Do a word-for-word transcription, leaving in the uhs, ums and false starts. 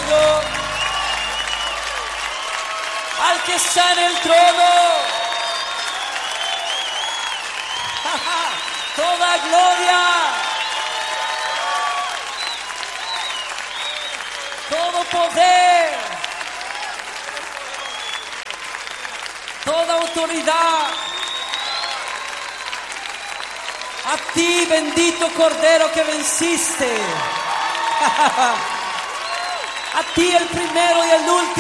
Señor, al que está en el trono. Toda gloria, todo poder, toda autoridad, a ti, bendito Cordero que venciste, a ti el primero y el último.